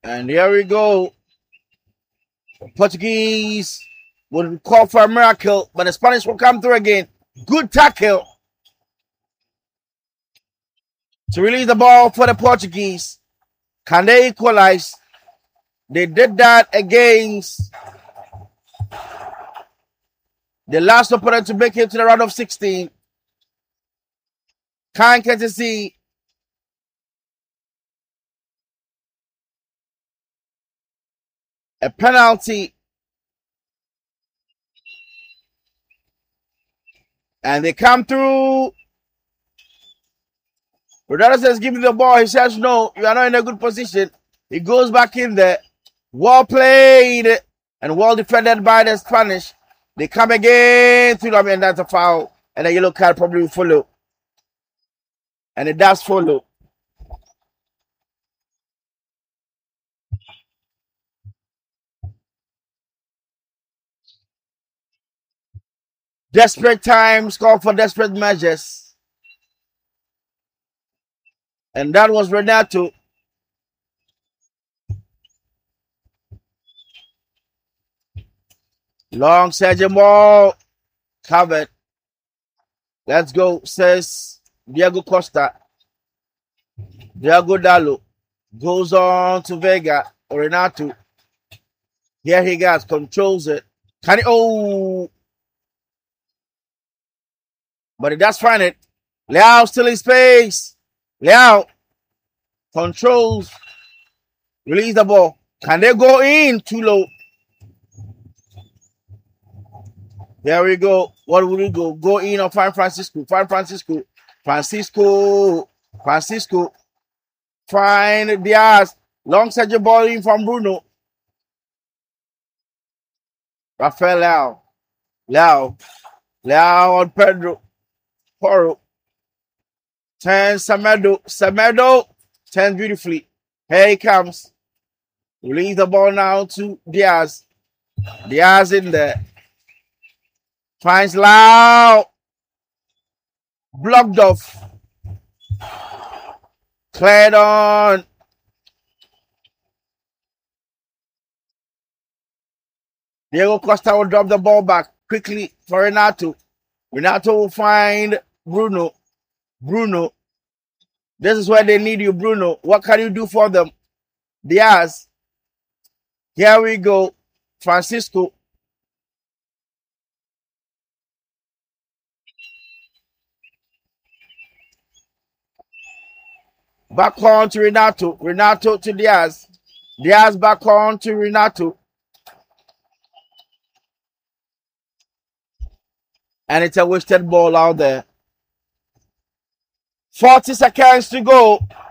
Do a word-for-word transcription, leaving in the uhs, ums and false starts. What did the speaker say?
And here we go. Portuguese would call for a miracle, but the Spanish will come through again. Good tackle to release the ball for the Portuguese. Can they equalize? They did that against the last opponent to make it to the round of sixteen. Kind courtesy. A penalty. And they come through. Ronaldo says, give me the ball. He says, no, you are not in a good position. He goes back in there. Well played. And well defended by the Spanish. They come again through them, and that's a foul. And a yellow card probably will follow. And it does follow. Desperate times call for desperate measures. And that was Renato. Long Sergio ball. Covered. Let's go, says Diego Costa. Diego Dallo goes on to Vega. Renato. Here he goes. Controls it. Can he? Oh. But he does find it. Leao still in space. Leao controls. Release the ball. Can they go in? Too low. There we go. What will we go? Go in or find Francisco? Find Francisco. Francisco. Francisco. Find Diaz. Long Sergio ball in from Bruno. Rafael Leao. Leao. Leao on Pedro. Poro. Turns Semedo. Semedo. Turns beautifully. Here he comes. Release the ball now to Diaz. Diaz in there. Finds Lau. Blocked off. Cleared on. Diego Costa will drop the ball back quickly for Renato. Renato will find Bruno. Bruno. This is where they need you, Bruno. What can you do for them? Diaz. Here we go. Francisco. Back on to Renato. Renato to Diaz. Diaz back on to Renato. And it's a wasted ball out there. forty seconds to go.